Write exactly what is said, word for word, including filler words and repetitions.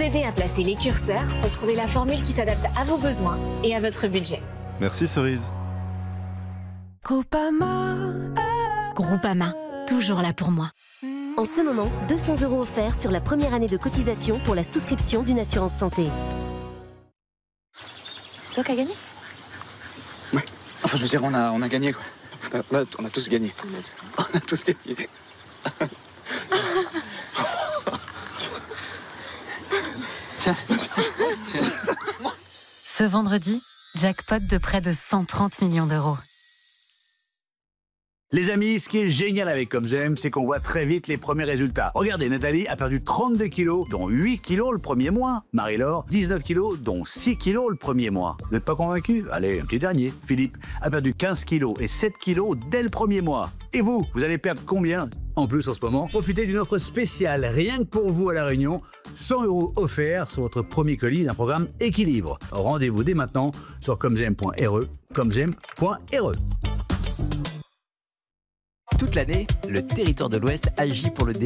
aider à placer les curseurs pour trouver la formule qui s'adapte à vos besoins et à votre budget. Merci Cerise. Groupama. Groupama, toujours là pour moi. En ce moment, deux cents euros offerts sur la première année de cotisation pour la souscription d'une assurance santé. C'est toi qui as gagné? Ouais. Enfin, je veux dire, on a, on a gagné, quoi. On a, on a tous gagné. On a tous gagné. On a tous gagné. Tiens. Tiens. Ce vendredi, jackpot de près de cent trente millions d'euros. Les amis, ce qui est génial avec Comme J'aime, c'est qu'on voit très vite les premiers résultats. Regardez, Nathalie a perdu trente-deux kilos, dont huit kilos le premier mois. Marie-Laure, dix-neuf kilos, dont six kilos le premier mois. Vous n'êtes pas convaincu? Allez, un petit dernier. Philippe a perdu quinze kilos et sept kilos dès le premier mois. Et vous, vous allez perdre combien? En plus, en ce moment, profitez d'une offre spéciale, rien que pour vous à La Réunion. cent euros offerts sur votre premier colis d'un programme Équilibre. Rendez-vous dès maintenant sur comme j'aime point r e, comme j'aime point r e. Toute l'année, le Territoire de l'Ouest agit pour le développement